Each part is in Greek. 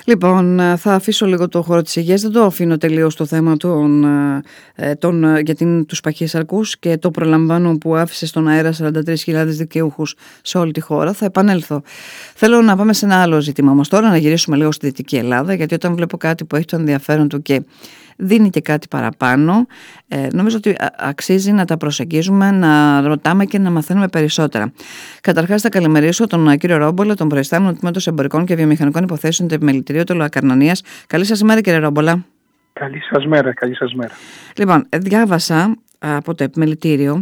Λοιπόν, θα αφήσω λίγο το χώρο της υγείας, δεν το αφήνω τελείως το θέμα για τους παχύσαρκους και το προλαμβάνω που άφησε στον αέρα 43.000 δικαιούχους σε όλη τη χώρα. Θα επανέλθω. Θέλω να πάμε σε ένα άλλο ζήτημα όμως τώρα, να γυρίσουμε λίγο στη Δυτική Ελλάδα, γιατί όταν βλέπω κάτι που έχει το ενδιαφέρον του και δίνει και κάτι παραπάνω, νομίζω ότι αξίζει να τα προσεγγίζουμε, να ρωτάμε και να μαθαίνουμε περισσότερα. Καταρχάς θα καλημερίσω τον κύριο Ρόμπολα, τον προϊστάμενο του Τμήματος Εμπορικών και Βιομηχανικών Υποθέσεων του Επιμελητηρίου του Ακαρνανίας. Καλή σας ημέρα, κύριε Ρόμπολα. Καλή σας μέρα, καλή σας μέρα. Λοιπόν, διάβασα από το Επιμελητήριο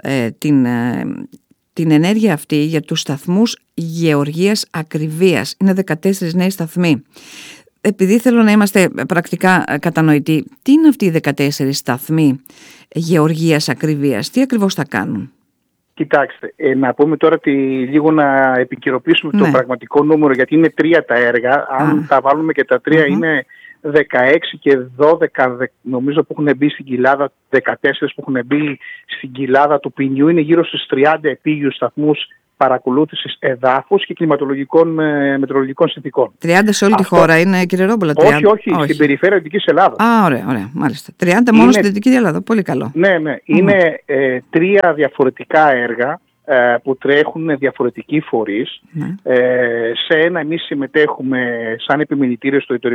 την ενέργεια αυτή για τους σταθμούς γεωργίας ακριβίας. Είναι 14 νέοι σταθμοί. Επειδή θέλω να είμαστε πρακτικά κατανοητοί, τι είναι αυτοί οι 14 σταθμοί γεωργίας ακριβίας, τι ακριβώς θα κάνουν? Κοιτάξτε, να πούμε τώρα λίγο να επικαιροποιήσουμε το πραγματικό νούμερο, γιατί είναι 3 τα έργα. Αν τα βάλουμε και τα 3 είναι 16 και 12 νομίζω που έχουν μπει στην κοιλάδα, 14 που έχουν μπει στην κοιλάδα του ποινιού, είναι γύρω στους 30 επίγειους σταθμούς παρακολούθησης εδάφους και κλιματολογικών μετεωρολογικών συνθηκών. 30 σε όλη τη χώρα είναι, κύριε Ρόμπολα? Όχι, στην περιφέρεια Δυτικής Ελλάδας. Ωραία, μάλιστα. 30 μόνο στην Δυτική Ελλάδα, πολύ καλό. Ναι. Είναι 3 διαφορετικά έργα που τρέχουν διαφορετικοί φορείς. Σε ένα εμείς συμμετέχουμε σαν επιμελητήριο στο